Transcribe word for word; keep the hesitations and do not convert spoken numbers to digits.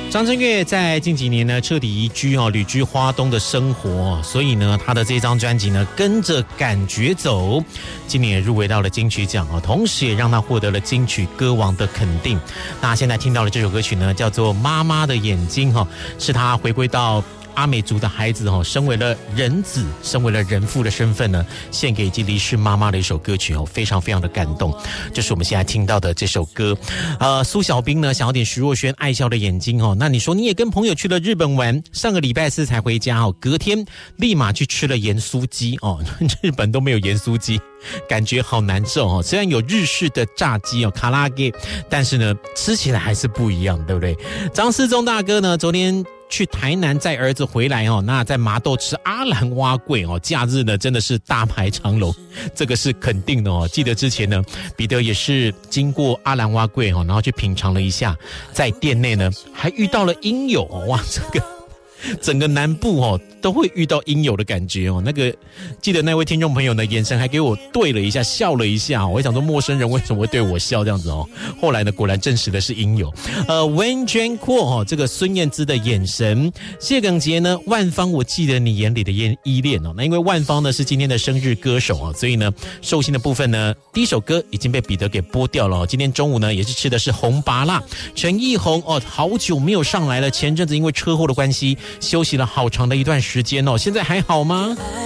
张震岳在近几年呢彻底移居哦，旅居花东的生活，所以呢他的这张专辑呢跟着感觉走，今年也入围到了金曲奖哦，同时也让他获得了金曲歌王的肯定。那现在听到的这首歌曲呢叫做《妈妈的眼睛》哈，是他回归到阿美族的孩子哦，身为了人子，身为了人父的身份呢，献给已经离世妈妈的一首歌曲哦，非常非常的感动。就是我们现在听到的这首歌。呃，苏小兵呢想要点徐若瑄爱笑的眼睛哦。那你说你也跟朋友去了日本玩，上个礼拜四才回家哦，隔天立马去吃了盐酥鸡哦，日本都没有盐酥鸡，感觉好难受哦。虽然有日式的炸鸡哦，卡拉给，但是呢吃起来还是不一样，对不对？张思忠大哥呢昨天去台南载儿子回来哦，那在麻豆吃阿兰蛙粿哦，假日呢真的是大排长龙，这个是肯定的哦。记得之前呢，彼得也是经过阿兰蛙粿哦，然后去品尝了一下，在店内呢还遇到了鹰友哦，哇，这个整个南部哦都会遇到鹰友的感觉哦。那个记得那位听众朋友呢，眼神还给我对了一下，笑了一下、哦。我想说陌生人为什么会对我笑这样子哦？后来呢，果然证实的是鹰友。呃 ，Wen Jian Kuo 哦，这个孙燕姿的眼神。谢耿杰呢，万芳，我记得你眼里的依恋哦。那因为万芳呢是今天的生日歌手哦，所以呢，寿星的部分呢，第一首歌已经被彼得给播掉了、哦。今天中午呢，也是吃的是红芭乐。陈奕宏哦，好久没有上来了，前阵子因为车祸的关系。休息了好长的一段时间哦，现在还好吗？